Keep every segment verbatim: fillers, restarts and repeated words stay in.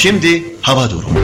Şimdi hava durumu.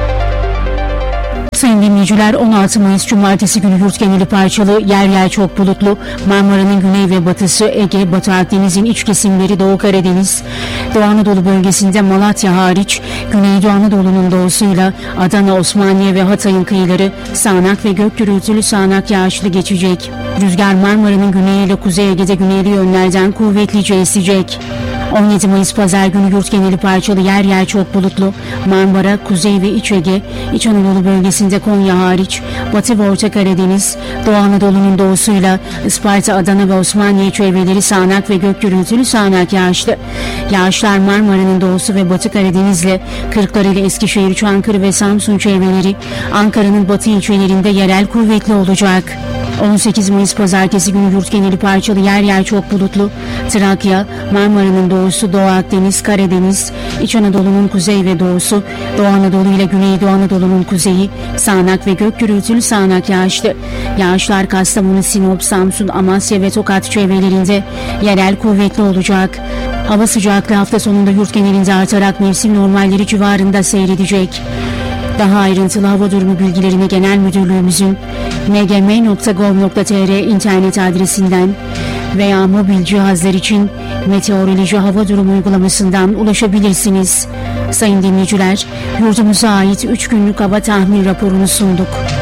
Sayın dinleyiciler, on altı Mayıs Cumartesi günü yurt geneli parçalı, yer yer çok bulutlu. Marmara'nın güney ve batısı, Ege, Batı Akdeniz'in iç kesimleri, Doğu Karadeniz, Doğu Anadolu bölgesinde Malatya hariç, Güneydoğu Anadolu'nun doğusuyla Adana, Osmaniye ve Hatay'ın kıyıları sağanak ve gök gürültülü sağanak yağışlı geçecek. Rüzgar Marmara'nın güneyiyle Kuzey Ege'de güneyli yönlerden kuvvetlice esecek. on yedi Mayıs Pazar günü yurt geneli parçalı, yer yer çok bulutlu. Marmara, Kuzey ve İç Ege, İç Anadolu bölgesinde Konya hariç, Batı ve Orta Karadeniz, Doğu Anadolu'nun doğusuyla Isparta, Adana ve Osmaniye çevreleri sağanak ve gök gürültülü sağanak yağışlı. Yağışlar Marmara'nın doğusu ve Batı Karadeniz'le Kırklareli, Eskişehir, Çankırı ve Samsun çevreleri, Ankara'nın batı ilçelerinde yerel kuvvetli olacak. on sekiz Mayıs Pazartesi günü yurt geneli parçalı, yer yer çok bulutlu. Trakya, Marmara'nın doğusu, Doğu Akdeniz, Karadeniz, İç Anadolu'nun kuzey ve doğusu, Doğu Anadolu ile Güneydoğu Anadolu'nun kuzeyi sağanak ve gök gürültülü sağanak yağışlı. Yağışlar Kastamonu, Sinop, Samsun, Amasya ve Tokat çevrelerinde yerel kuvvetli olacak. Hava sıcaklığı hafta sonunda yurt genelinde artarak mevsim normalleri civarında seyredecek. Daha ayrıntılı hava durumu bilgilerini Genel Müdürlüğümüzün m g m nokta gov nokta t r internet adresinden veya mobil cihazlar için meteoroloji hava durumu uygulamasından ulaşabilirsiniz. Sayın dinleyiciler, yurdumuza ait üç günlük hava tahmin raporunu sunduk.